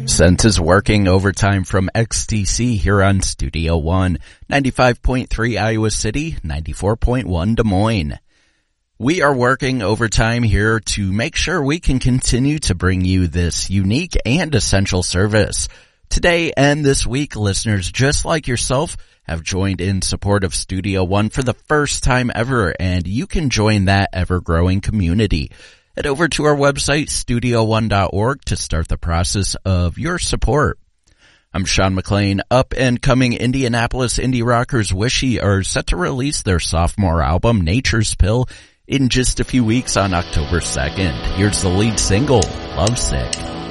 Sense working overtime from XTC here on Studio One, 95.3 Iowa City, 94.1 Des Moines. We are working overtime here to make sure we can continue to bring you this unique and essential service. Today and this week, listeners just like yourself have joined in support of Studio One for the first time ever, and you can join that ever-growing community. Head over to our website, studio1.org, to start the process of your support. I'm Sean McLean. Up-and-coming Indianapolis indie rockers Wishy are set to release their sophomore album, Nature's Pill, in just a few weeks on October 2nd. Here's the lead single, Lovesick.